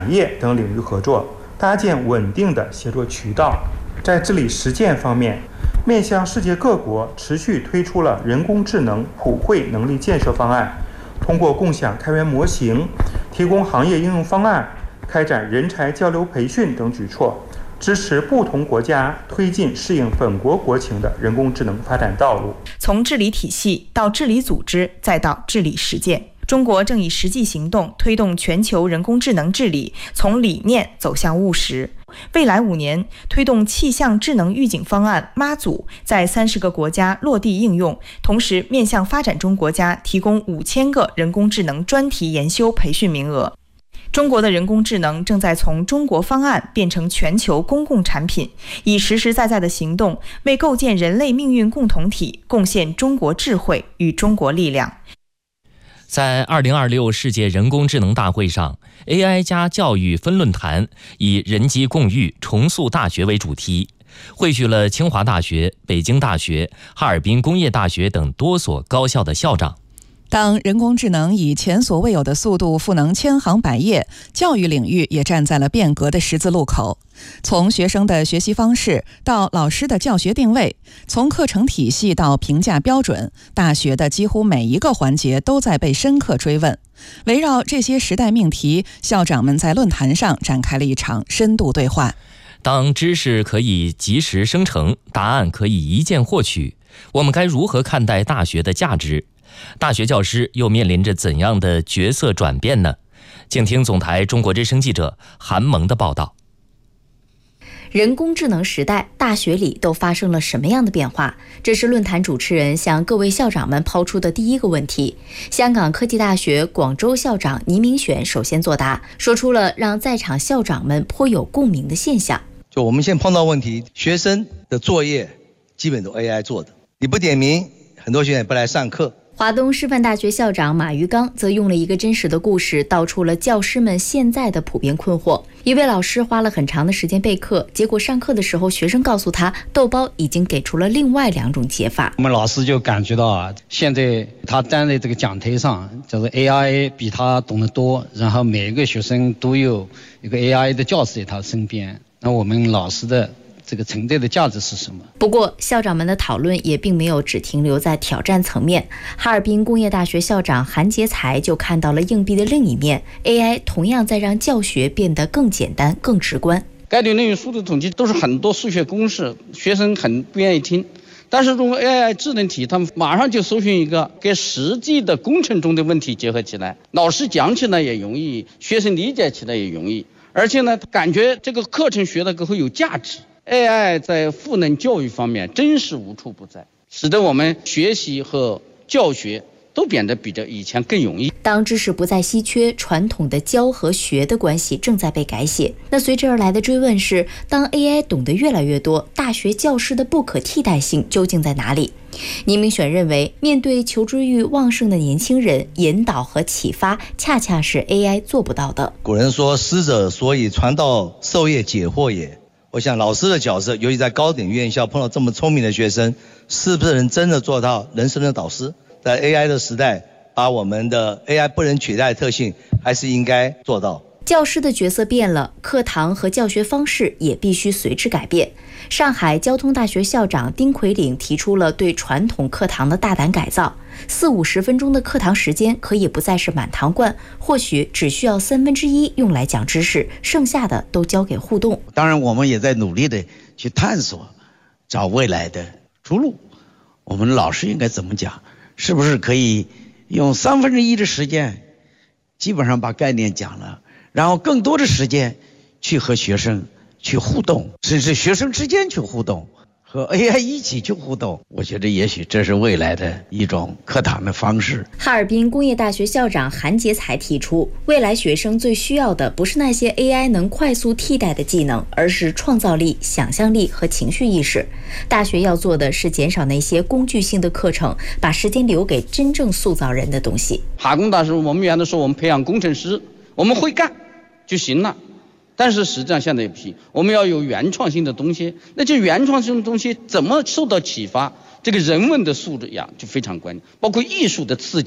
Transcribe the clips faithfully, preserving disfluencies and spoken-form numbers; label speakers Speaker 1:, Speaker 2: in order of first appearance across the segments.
Speaker 1: 业等领域合作，搭建稳定的协作渠道。在治理实践方面，面向世界各国持续推出了人工智能普惠能力建设方案，通过共享开源模型、提供行业应用方案、开展人才交流培训等举措，支持不同国家推进适应本国国情的人工智能发展道路。
Speaker 2: 从治理体系到治理组织，再到治理实践，中国正以实际行动推动全球人工智能治理从理念走向务实。未来五年，推动气象智能预警方案妈祖在三十个国家落地应用，同时面向发展中国家提供五千个人工智能专题研修培训名额。中国的人工智能正在从中国方案变成全球公共产品，以实实在在的行动为构建人类命运共同体贡献中国智慧与中国力量。
Speaker 3: 在二零二六世界人工智能大会上， A I 加教育分论坛以人机共育重塑大学为主题，汇聚了清华大学、北京大学、哈尔滨工业大学等多所高校的校长。
Speaker 4: 当人工智能以前所未有的速度赋能千行百业，教育领域也站在了变革的十字路口。从学生的学习方式到老师的教学定位，从课程体系到评价标准，大学的几乎每一个环节都在被深刻追问。围绕这些时代命题，校长们在论坛上展开了一场深度对话。
Speaker 3: 当知识可以及时生成，答案可以一键获取，我们该如何看待大学的价值？大学教师又面临着怎样的角色转变呢？请听总台中国之声记者韩萌的报道。
Speaker 5: 人工智能时代，大学里都发生了什么样的变化？这是论坛主持人向各位校长们抛出的第一个问题。香港科技大学广州校长倪明选首先作答，说出了让在场校长们颇有共鸣的现象。
Speaker 6: 就我们现在碰到问题，学生的作业基本都 A I 做的，你不点名，很多学生也不来上课。
Speaker 5: 华东师范大学校长马玉刚则用了一个真实的故事道出了教师们现在的普遍困惑。一位老师花了很长的时间备课，结果上课的时候学生告诉他，豆包已经给出了另外两种解法。
Speaker 7: 我们老师就感觉到啊，现在他站在这个讲台上，就是 A I 比他懂得多，然后每一个学生都有一个 A I 的教师在他身边，那我们老师的这个存在的价值是什么？
Speaker 5: 不过校长们的讨论也并没有只停留在挑战层面。哈尔滨工业大学校长韩杰才就看到了硬币的另一面， A I 同样在让教学变得更简单更直观。
Speaker 8: 概率论与数字统计都是很多数学公式，学生很不愿意听，但是如果 A I 智能题，他们马上就搜寻一个跟实际的工程中的问题结合起来，老师讲起来也容易，学生理解起来也容易，而且呢，感觉这个课程学的更会有价值。A I 在赋能教育方面真是无处不在，使得我们学习和教学都变得比较以前更容易。
Speaker 5: 当知识不再稀缺，传统的教和学的关系正在被改写。那随之而来的追问是，当 A I 懂得越来越多，大学教师的不可替代性究竟在哪里？倪明选认为，面对求知欲旺盛的年轻人，引导和启发恰恰是 A I 做不到的。
Speaker 6: 古人说，师者，所以传道授业解惑也。我想老师的角色，尤其在高等院校碰到这么聪明的学生，是不是能真的做到人生的导师？在 A I 的时代，把我们的 A I 不能取代的特性还是应该做到。
Speaker 5: 教师的角色变了，课堂和教学方式也必须随之改变。上海交通大学校长丁奎岭提出了对传统课堂的大胆改造，四五十分钟的课堂时间可以不再是满堂灌，或许只需要三分之一用来讲知识，剩下的都交给互动。
Speaker 9: 当然我们也在努力的去探索找未来的出路，我们老师应该怎么讲，是不是可以用三分之一的时间基本上把概念讲了，然后更多的时间去和学生去互动，甚至学生之间去互动，和 A I 一起去互动。我觉得也许这是未来的一种课堂的方式。
Speaker 5: 哈尔滨工业大学校长韩杰才提出，未来学生最需要的不是那些 A I 能快速替代的技能，而是创造力、想象力和情绪意识。大学要做的是减少那些工具性的课程，把时间留给真正塑造人的东西。
Speaker 8: 哈工大师，我们原来说我们培养工程师，我们会干就行了，但是实际上现在也不行，我们要有原创性的东西。那这原创性的东西怎么受到启发？这个人文的素质呀就非常关键，包括艺术的刺激。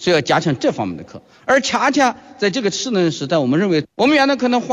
Speaker 8: 所以要加强这方面的课。而恰恰在这个智能时代，我们认为我们原来可能花